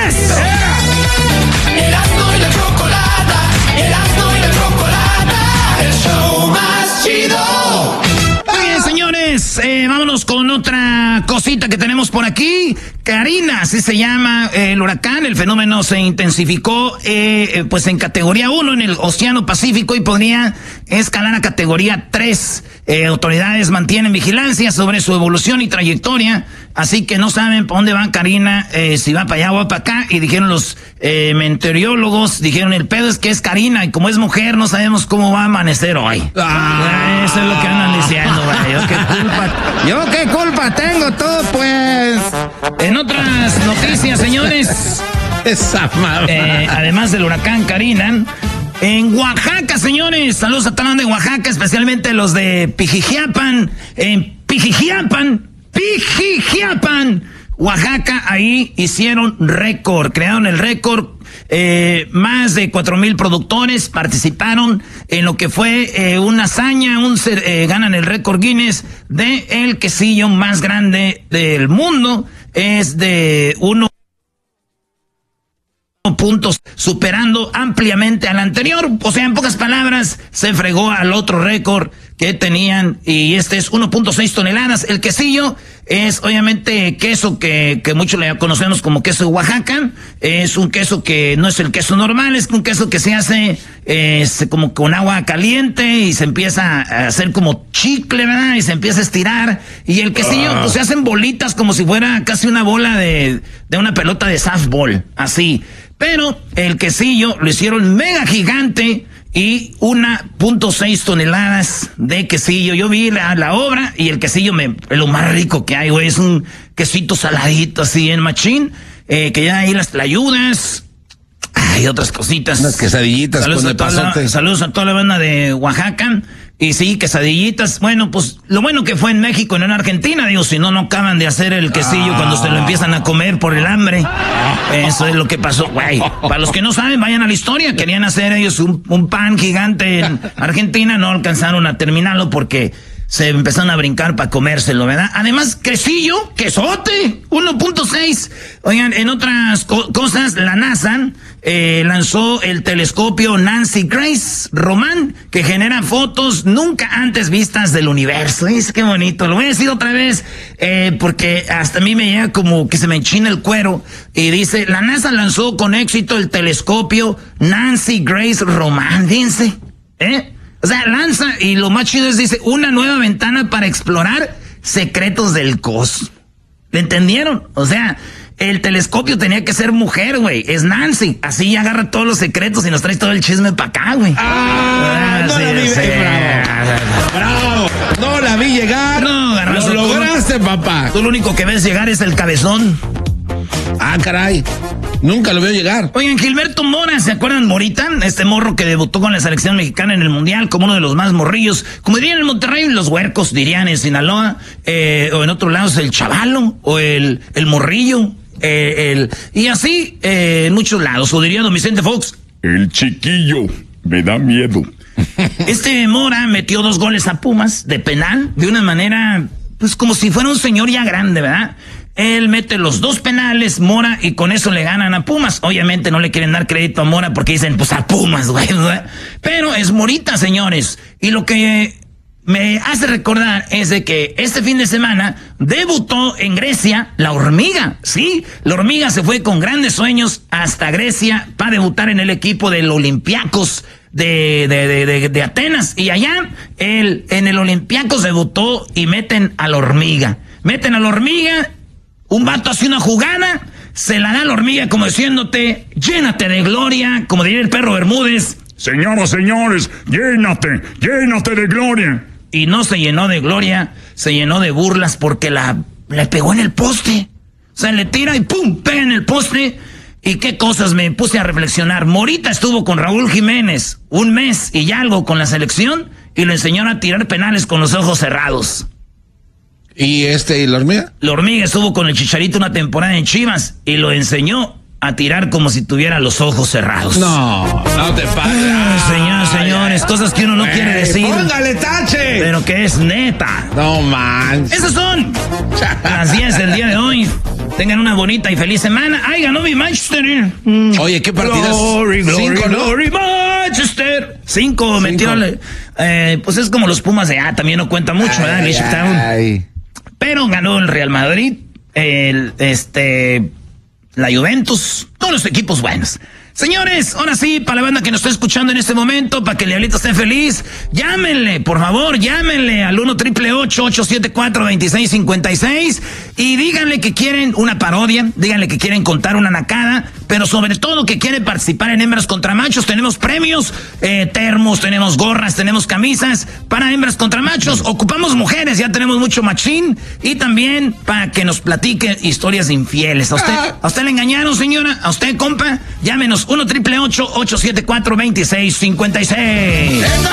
¡Eso! Erasmo y la chocolata, Erasmo y la chocolata, el show más chido. Muy bien, señores, vámonos con otra cosita que tenemos por aquí. Karina, así se llama el huracán. El fenómeno se intensificó pues en categoría 1 en el Océano Pacífico y podría escalar a categoría 3. Autoridades mantienen vigilancia sobre su evolución y trayectoria, así que no saben para dónde va Karina, si va para allá o va para acá. Y dijeron los meteorólogos, dijeron el pedo es que es Karina y como es mujer no sabemos cómo va a amanecer hoy. Eso es lo que andan diciendo, güey. Yo qué culpa tengo todo, pues. En otras noticias, señores, Esa madre. además del huracán Karina, en Oaxaca, señores, saludos a todos de Oaxaca, especialmente los de Pijijiapan, en Pijijiapan, Oaxaca, ahí hicieron récord, crearon el récord. Más de 4,000 productores participaron en lo que fue una hazaña, ganan el récord Guinness de el quesillo más grande del mundo. Es de 1 puntos, superando ampliamente al anterior. O sea, en pocas palabras, se fregó al otro récord que tenían, y este es 1.6 toneladas. El quesillo es obviamente queso que muchos le conocemos como queso de Oaxaca. Es un queso que no es el queso normal, es un queso que se hace como con agua caliente y se empieza a hacer como chicle, ¿verdad? Y se empieza a estirar. Y el quesillo pues se hacen bolitas como si fuera casi una bola de una pelota de softball, así. Pero el quesillo lo hicieron mega gigante y 1.6 toneladas de quesillo. Yo vi la obra y el quesillo es lo más rico que hay, güey. Es un quesito saladito así en machín, que ya ahí las tlayudas, hay otras cositas. Unas quesadillitas con el pasote. Saludos a toda la banda de Oaxaca. Y sí, quesadillitas. Bueno, pues lo bueno que fue en México y no en Argentina. Digo, si no, no acaban de hacer el quesillo cuando se lo empiezan a comer por el hambre. Eso es lo que pasó, güey. Para los que no saben, vayan a la historia. Querían hacer ellos un pan gigante en Argentina. No alcanzaron a terminarlo porque se empezaron a brincar para comérselo, ¿verdad? Además, quesillo, quesote, 1.6. Oigan, en otras cosas, la NASA lanzó el telescopio Nancy Grace Roman, que genera fotos nunca antes vistas del universo. Es qué bonito. Lo voy a decir otra vez, porque hasta a mí me llega como que se me enchina el cuero. Y dice, la NASA lanzó con éxito el telescopio Nancy Grace Roman. Fíjense, o sea, lanza, y lo más chido es, dice, una nueva ventana para explorar secretos del cosmos. ¿Le entendieron? O sea, el telescopio tenía que ser mujer, güey. Es Nancy. Así ya agarra todos los secretos y nos trae todo el chisme para acá, güey. No la vi, bravo. No la vi llegar. No, Garbanzo, lo lograste, papá. Tú lo único que ves llegar es el cabezón. Ah, caray. Nunca lo veo llegar. Oigan, Gilberto Mora, ¿se acuerdan Morita? Este morro que debutó con la selección mexicana en el Mundial como uno de los más morrillos. Como dirían en Monterrey, los huercos, dirían en Sinaloa. O en otros lados, el chavalo, o el morrillo. Y así, en muchos lados. O diría don Vicente Fox, el chiquillo me da miedo. Este Mora metió 2 goles a Pumas de penal, de una manera, pues como si fuera un señor ya grande, ¿verdad? Él mete los 2 penales, Mora, y con eso le ganan a Pumas. Obviamente no le quieren dar crédito a Mora porque dicen, pues a Pumas, güey. Pero es Morita, señores. Y lo que me hace recordar es de que este fin de semana debutó en Grecia la hormiga. Sí, la hormiga se fue con grandes sueños hasta Grecia para debutar en el equipo del Olympiacos de Atenas. Y allá, en el Olympiacos debutó y meten a la hormiga. Meten a la hormiga. Un vato hace una jugada, se la da a la hormiga como diciéndote, llénate de gloria, como diría el perro Bermúdez. Señoras, señores, llénate de gloria. Y no se llenó de gloria, se llenó de burlas porque le pegó en el poste. O sea, le tira y pum, pega en el poste. Y qué cosas me puse a reflexionar. Morita estuvo con Raúl Jiménez 1 mes y algo con la selección y lo enseñó a tirar penales con los ojos cerrados. ¿Y la hormiga? La hormiga estuvo con el Chicharito una temporada en Chivas y lo enseñó a tirar como si tuviera los ojos cerrados. No te pases. Señores, cosas que uno no quiere decir. ¡Póngale tache! Pero que es neta. No manches. Esas son las 10 del día de hoy. Tengan una bonita y feliz semana. ¡Ay, ganó mi Manchester! Oye, ¿qué partidas? Glory, 5, ¿no? glory, Manchester. 5 metieron. Pues es como los Pumas de también no cuenta mucho, ¿verdad? Pero ganó el Real Madrid, la Juventus, todos los equipos buenos. Señores, ahora sí, para la banda que nos está escuchando en este momento, para que el Diablito esté feliz, llámenle, por favor, llámenle al 1-888-874-2656 y díganle que quieren una parodia, díganle que quieren contar una nacada, pero sobre todo que quieren participar en Hembras contra Machos. Tenemos premios, termos, tenemos gorras, tenemos camisas para Hembras contra Machos. Ocupamos mujeres, ya tenemos mucho machín, y también para que nos platique historias infieles. ¿A usted le engañaron, señora? ¿A usted, compa? Llámenos 1-888-874-2656.